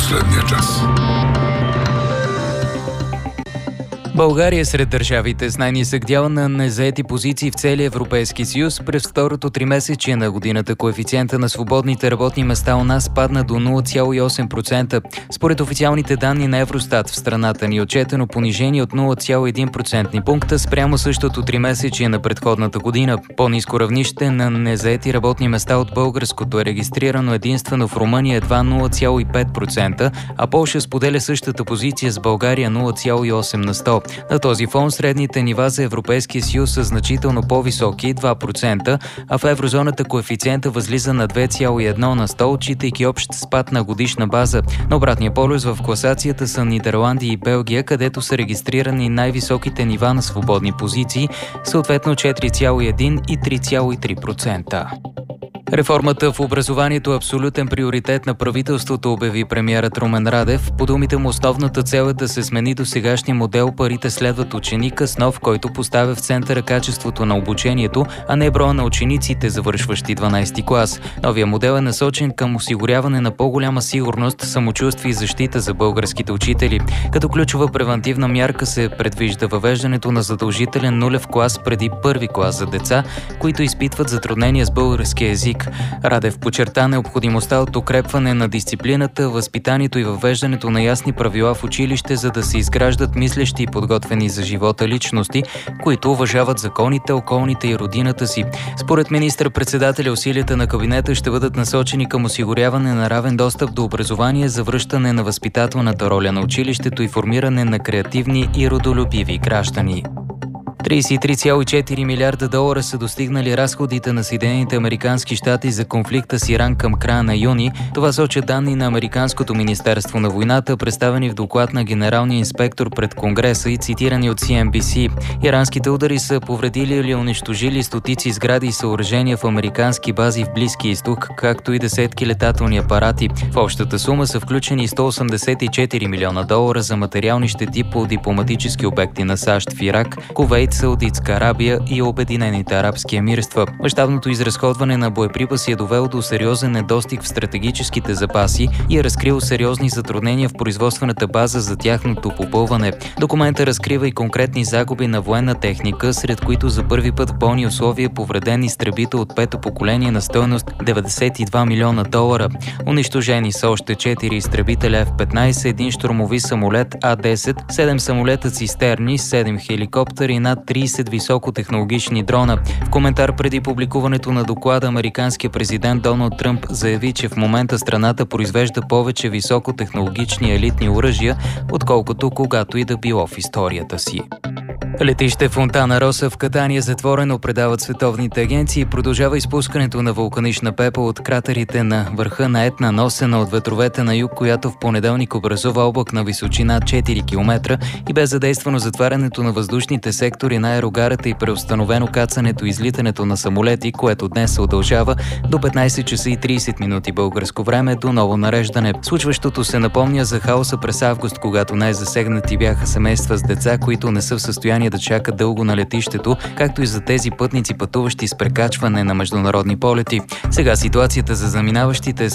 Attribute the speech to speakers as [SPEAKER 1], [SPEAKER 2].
[SPEAKER 1] последния час.
[SPEAKER 2] България е сред държавите с най-нисък дял на незаети позиции в целия Европейски съюз. През второто тримесечие на годината коефициента на свободните работни места у нас падна до 0,8%. Според официалните данни на Евростат в страната ни е отчетено понижение от 0,1% пункта спрямо същото тримесечие на предходната година. По-ниско равнище на незаети работни места от българското е регистрирано единствено в Румъния едва 0,5%, а Полша споделя същата позиция с България 0,8%. На този фон средните нива за Европейския съюз са значително по-високи – 2%, а в еврозоната коефициента възлиза на 2,1 на 100, отчитайки общ спад на годишна база. На обратния полюс в класацията са Нидерландия и Белгия, където са регистрирани най-високите нива на свободни позиции, съответно 4,1 и 3,3%. Реформата в образованието е абсолютен приоритет на правителството, обяви премиерът Румен Радев. По думите му, основната цел е да се смени досегашния модел парите следват ученика с нов, който поставя в центъра качеството на обучението, а не броя на учениците, завършващи 12-ти клас. Новия модел е насочен към осигуряване на по-голяма сигурност, самочувствие и защита за българските учители. Като ключова превантивна мярка се предвижда въвеждането на задължителен нулев клас преди първи клас за деца, които изпитват затруднения с българския език. Радев подчерта необходимостта от укрепване на дисциплината, възпитанието и въвеждането на ясни правила в училище, за да се изграждат мислещи и подготвени за живота личности, които уважават законите, околните и родината си. Според министър-председателя, усилията на кабинета ще бъдат насочени към осигуряване на равен достъп до образование, завръщане на възпитателната роля на училището и формиране на креативни и родолюбиви граждани. 33,4 милиарда долара са достигнали разходите на Съединените американски щати за конфликта с Иран към края на юни. Това сочат данни на Американското министерство на войната, представени в доклад на генералния инспектор пред Конгреса и цитирани от CNBC. Иранските удари са повредили или унищожили стотици сгради и съоръжения в американски бази в Близкия изток, както и десетки летателни апарати. В общата сума са включени 184 милиона долара за материални щети по дипломатически обекти на САЩ в Ирак, Кувейт, Саудитска Арабия и Обединените арабски емирства. Мащабното изразходване на боеприпаси е довело до сериозен недостиг в стратегическите запаси и е разкрил сериозни затруднения в производствената база за тяхното попълване. Документът разкрива и конкретни загуби на военна техника, сред които за първи път в бойни условия повреден изтребител от пето поколение на стойност 92 милиона долара. Унищожени са още 4 изтребителя F-15, 1 щурмови самолет А-10, 7 самолета цистерни, 7 хеликоптери и над 30 високотехнологични дрона. В коментар преди публикуването на доклада, американският президент Доналд Тръмп заяви, че в момента страната произвежда повече високотехнологични елитни оръжия, отколкото когато и да било в историята си. Летище Фонтана Роса в Катания е затворено, предават световните агенции, и продължава изпускането на вулканична пепел от кратерите на върха на Етна, носена от ветровете на юг, която в понеделник образува облак на височина 4 км и бе задействано затварянето на въздушните сектори на аерогарата и преустановено кацането и излитането на самолети, което днес се удължава до 15 часа и 30 минути българско време до ново нареждане. Случващото се напомня за хаоса през август, когато най-засегнати бяха семейства с деца, които не са в състояние да чакат дълго на летището, както и за тези пътници, пътуващи с прекачване на международни полети. Сега ситуацията за заминаващите